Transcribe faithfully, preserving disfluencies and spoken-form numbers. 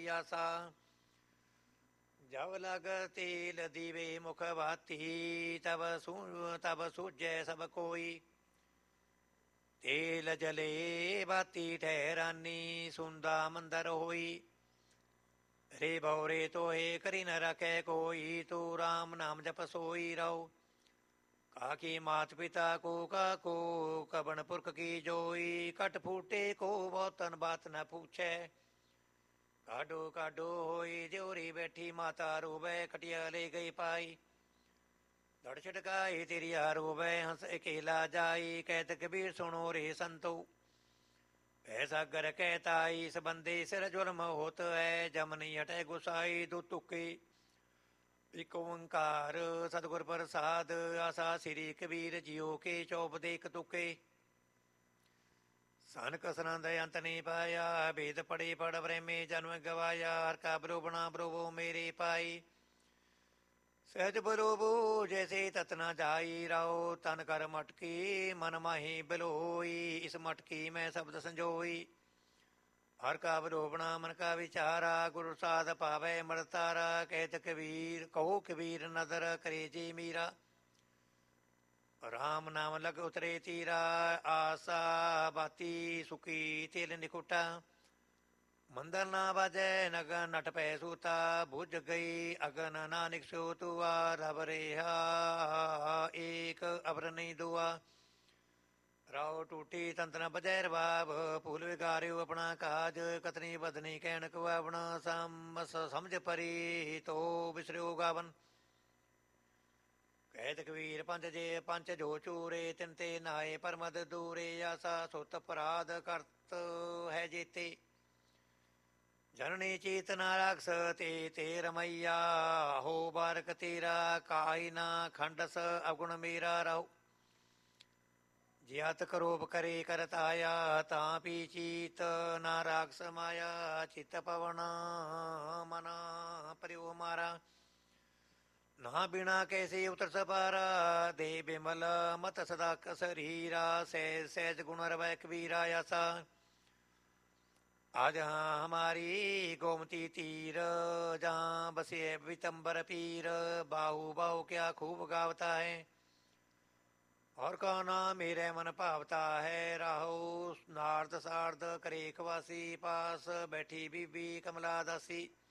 ਆਸਾ। ਜਬ ਲਗ ਤੇਲ ਦੀਵੇ ਮੁਖ ਬਾਤੀ ਤਬ ਸੂ ਤਬ ਸੂਝੈ ਸਭ ਕੋਈ। ਤੇਲ ਜਲੇ ਬਾਤੀ ਠਹਿਰਾਨੀ ਸੁੰਦਾ ਮੰਦਰ ਹੋਈ। ਰੇ ਬਉਰੇ ਤੋਏ ਕਰੀ ਨ ਰਖੈ ਕੋਈ ਤੂੰ ਰਾਮ ਨਾਮ ਜਪ ਸੋਈ ਰਹੋ। ਕਾਕੀ ਮਾਤ ਪਿਤਾ ਕੋ ਕਾਕੋ ਕਬਨ ਪੁਰਖ ਕੀ ਜੋਈ। ਘਟ ਫੂਟੇ ਕੋ ਬਹੁਤਨ ਬਾਤ ਨ ਪੁੱਛੈ। ਕਾਡੋ ਕਾਡੋ ਹੋਈ ਦਿਉਰੀ ਬੈਠੀ ਮਾਤਾ ਰੋਵੈ ਕਟਿਆ ਲੈ ਗਈ ਪਾਈ। ਦੜ ਛਟਕਾਈ ਤਿਰਿਆ ਰੋਵੈ ਹੰਸ ਅਕੇਲਾ ਜਾਈ। ਕਹਿਤ ਕਬੀਰ ਸੁਣੋ ਰੇ ਸੰਤੋ ਭੈ ਸਾਗਰ ਕਹਿ ਤਾਈ। ਸਬੰਦੇ ਸਿਰ ਜੁਲਮ ਹੋਤ ਹੈ ਜਮ ਨਹੀਂ ਹਟੈ ਗੁਸਾਈ। ਦੁ ਤੁਕੇ ਇਕ ਓੰਕਾਰ ਸਤਿਗੁਰ ਪ੍ਰਸਾਦ ਆਸਾ ਸ੍ਰੀ ਕਬੀਰ ਜੀਓ ਕੇ ਚੌਪ ਦੇ ਇਕ ਤੁਕੇ। ਸਨ ਕਸਨੰਦ ਅੰਤ ਨਹੀਂ ਪਾਇਆ ਭੇਦ ਪੜੇ ਪੜ ਬ੍ਰਹਮੇ ਜਨਮ ਗਵਾਇਆ। ਹਰ ਕਾ ਬਰੋਬਣਾ ਬਰੋਵੋ ਮੇਰੇ ਪਾਈ। ਸਹਿਜ ਬਰੋਬੋ ਜੈਸੇ ਤਤ ਨ ਜਾਈ ਰਾਓ। ਤਨ ਕਰ ਮਟਕੀ ਮਨ ਮਾਹੀ ਬਿਲੋਈ। ਇਸ ਮਟਕੀ ਮੈਂ ਸ਼ਬਦ ਸੰਜੋਈ। ਹਰ ਕਾ ਬਰੋਬਣਾ ਮਨ ਕਾ ਵਿਚਾਰਾ। ਗੁਰੂ ਸਾਧ ਪਾਵੈ ਮਰ ਤਾਰਾ। ਕਹਿਤ ਕਬੀਰ ਕਹੋ ਕਬੀਰ ਨਦਰ ਕਰੇ ਜੀ ਮੀਰਾ। ਰਾਮ ਨਾਮ ਲਗ ਉਤਰੇ ਤੀਰਾ। ਆਸਾ ਬਾਤੀ ਸੁਖੀ ਤੇਲ ਨਿਕੁਟਾ। ਮੰਦਰ ਨਾ ਬਾਜੈ ਨਗਨ ਨਟ ਪੈ ਸੂਤਾ। ਬੁਝ ਗਈ ਅਗਨ ਨਾਨਕ ਸੋ ਤੁਆ। ਰਬ ਰਿਹਾ ਏਕ ਅਬਰ ਨਹੀਂ ਦੁਆ। ਰਾਉ ਟੂਟੀ ਤੰਤਨ ਬਜੈ ਰਬਾਬ। ਭੂਲ ਵਿਗਾਰਿਓ ਆਪਣਾ ਕਾਜ। ਕਤਨੀ ਬਦਨੀ ਕਹਿਣ ਕੁਆਵਣ ਸਮਸ ਸਮਝ ਪਰੀ ਤੋ ਵਿਸਰਿਓ ਗਾਵਨ। ਕਹਿਤ ਕਬੀਰ ਪੰਜ ਜੇ ਪੰਜ ਜੋ ਚੂਰੇ। ਤਿਨ ਤੇ ਨਾਏ ਪਰਮਦ ਦੂਰੇ। ਆਸਾ ਸੁਤ ਅਪਰਾਧ ਕਰਤ ਹੈ ਜੇਤੇ। ਜਨਨੀ ਚੇਤਨਾ ਰਾਖਸ ਤੇ ਤੇ ਰਮਈਆ। ਹੋ ਬਾਰਕ ਤੇਰਾ ਕਾਈ ਨਾ ਖੰਡਸ ਅਵਗੁਣ ਮੇਰਾ ਰਹੋ। ਜੇ ਅਤ ਕਰੋਪ ਕਰੇ ਕਰਤ ਆਇਆ। ਤਾਂ ਪੀ ਚੀਤ ਨਾ ਰਾਖਸ ਮਾਇਆ। ਚਿਤ ਪਵਨ ਮਨਾ ਪਰਿਓ ਮਾਰਾ। ਨਾ ਬਿਨਾ ਕੈਸੇ ਉਤਰ ਸਪਾਰਾ। ਦੇ ਬਿਮਲ ਮਤ ਸਦਾ ਕਸਰੀਰਾ। ਸਹਿਜ ਸਹਿਜ ਗੁਣ ਰਵੈ ਕਬੀਰਾ ਆਸਾ। आज हाँ हमारी गोमती तीर। जहाँ बसे वितंबर पीर। बाहु बाहु क्या खूब गावता है। और कहना मेरे मन भावता है। राहो नारद सारद करे खवासी। पास बैठी बीबी कमला दासी।